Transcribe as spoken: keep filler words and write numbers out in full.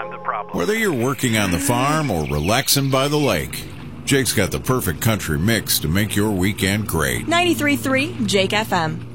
I'm the problem. Whether you're working on the farm or relaxing by the lake, Jake's got the perfect country mix to make your weekend great. ninety-three point three Jake F M.